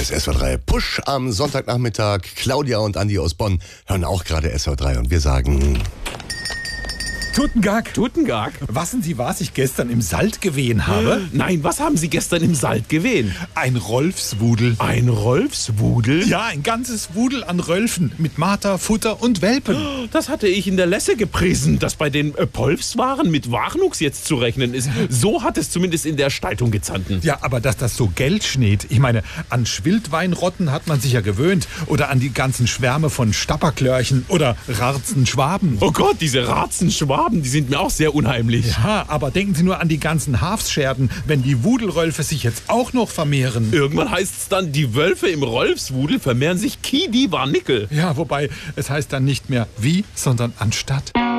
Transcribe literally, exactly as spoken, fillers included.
ist S W drei Push am Sonntagnachmittag. Claudia und Andi aus Bonn hören auch gerade S W drei und wir sagen... Tutengag. Tutengag? Wissen Sie, was ich gestern im Salt gewehen habe? Nein, was haben Sie gestern im Salt gewehen? Ein Rolfswudel. Ein Rolfswudel? Ja, ein ganzes Wudel an Rölfen mit Marter, Futter und Welpen. Das hatte ich in der Lesse gepriesen, dass bei den äh, Polfswaren mit Wachnux jetzt zu rechnen ist. So hat es zumindest in der Staltung gezanten. Ja, aber dass das so Geld schneet. Ich meine, an Schwildweinrotten hat man sich ja gewöhnt. Oder an die ganzen Schwärme von Stapperklörchen oder Rarzenschwaben. Oh Gott, diese Rarzenschwaben, die sind mir auch sehr unheimlich. Ja, aber denken Sie nur an die ganzen Hafscherden, wenn die Wudelrölfe sich jetzt auch noch vermehren. Irgendwann heißt es dann, die Wölfe im Rolfswudel vermehren sich Ki-Di-War-Nickel. Ja, wobei es heißt dann nicht mehr wie, sondern anstatt.